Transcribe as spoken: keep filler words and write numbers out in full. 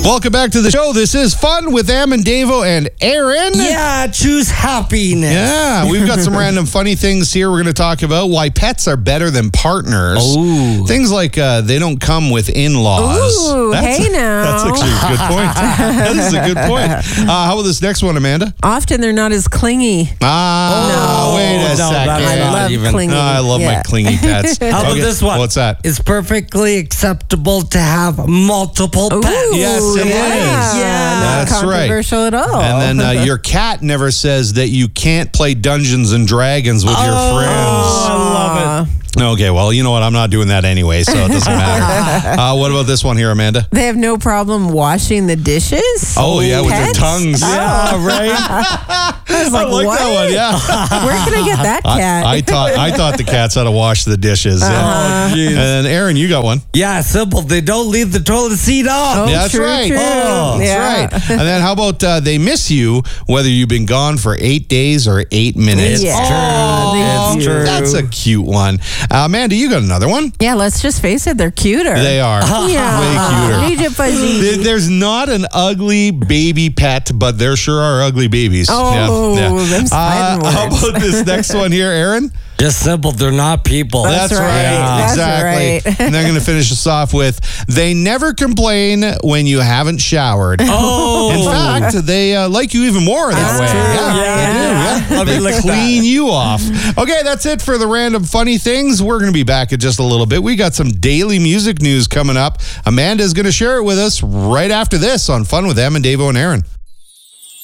Welcome back to the show. This is Fun with Am and Davo and Aaron. Yeah, choose happiness. Yeah, we've got some random funny things here we're going to talk about. Why pets are better than partners. Ooh. Things like uh, they don't come with in-laws. Ooh, that's, hey now. That's actually a good point. That is a good point. Uh, how about this next one, Amanda? Often they're not as clingy. Ah, Oh, wait a no, second. that's I not love even- clingy. No, I love Yeah. my clingy pets. How about Okay, this one? What's that? It's perfectly acceptable to have multiple Ooh, pets. Yes, it yeah. is. Yeah, not That's right. controversial at all. And then uh, your cat never says that you can't play Dungeons and Dragons with your Oh, friends. I love it. Okay, well, you know what? I'm not doing that anyway, so it doesn't matter. Uh, what about this one here, Amanda? They have no problem washing the dishes. Oh, yeah, with their Pets? tongues. Yeah, right? I was like, I like what? that one, yeah. Where can I get that cat? I, I taught I taught the cats how to wash the dishes. yeah. Oh, jeez. And then, Aaron, you got one. Yeah, simple. They don't leave the toilet seat up. Oh, Yeah, that's true, right. true. Oh, that's Yeah. right. And then how about uh, they miss you whether you've been gone for eight days or eight minutes? Yeah. Oh, It's true. That's a cute one. Uh, Amanda, you got another one? Yeah, let's just face it, they're cuter. They are. Yeah. Way cuter. Need you fuzzy. There- There's not an ugly baby pet, but there sure are ugly babies. Oh, them fighting Uh, how words. about this next one here, Aaron? Just simple. They're not people. That's right. That's exactly. right. And they're going to finish us off with, they never complain when you haven't showered. Oh. In fact, they uh, like you even more that way. true. Yeah, Yeah. they do. Yeah. Let me They look at clean you off. Okay, that's it for the random funny things. We're going to be back in just a little bit. We got some daily music news coming up. Amanda's going to share it with us right after this on Fun with Em and Davo and Aaron.